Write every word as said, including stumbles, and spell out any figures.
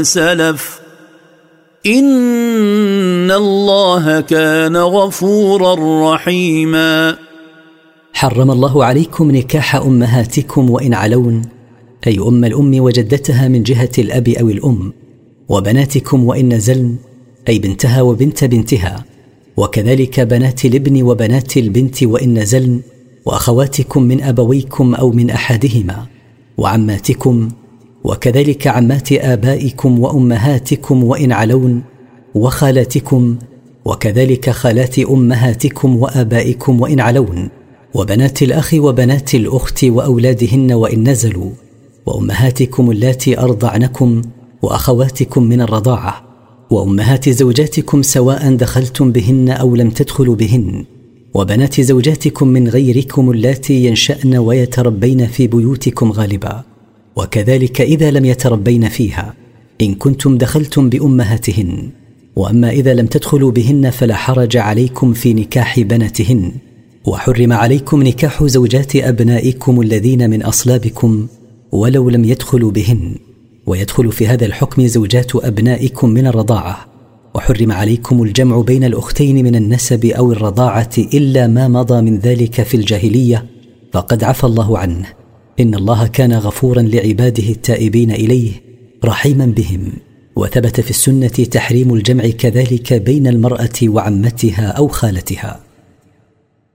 سلف إن الله كان غفورا رحيما. حرم الله عليكم نكاح أمهاتكم وإن علون، أي أم الأم وجدتها من جهة الأب أو الأم، وبناتكم وإن نزلن، أي بنتها وبنت بنتها، وكذلك بنات الابن وبنات البنت وإن نزلن، وأخواتكم من أبويكم أو من أحدهما، وعماتكم، وكذلك عمات آبائكم وأمهاتكم وإن علون، وخالاتكم، وكذلك خالات أمهاتكم وآبائكم وإن علون، وبنات الأخ وبنات الأخت وأولادهن وإن نزلوا، وأمهاتكم اللاتي أرضعنكم، وأخواتكم من الرضاعة، وأمهات زوجاتكم سواء دخلتم بهن أو لم تدخلوا بهن، وبنات زوجاتكم من غيركم اللاتي ينشأن ويتربين في بيوتكم غالبا، وكذلك إذا لم يتربين فيها إن كنتم دخلتم بأمهاتهن. وأما إذا لم تدخلوا بهن فلا حرج عليكم في نكاح بناتهن. وحرم عليكم نكاح زوجات أبنائكم الذين من أصلابكم ولو لم يدخلوا بهن، ويدخل في هذا الحكم زوجات أبنائكم من الرضاعة. وحرم عليكم الجمع بين الأختين من النسب أو الرضاعة إلا ما مضى من ذلك في الجاهلية فقد عفى الله عنه، إن الله كان غفورا لعباده التائبين إليه رحيما بهم. وثبت في السنة تحريم الجمع كذلك بين المرأة وعمتها أو خالتها.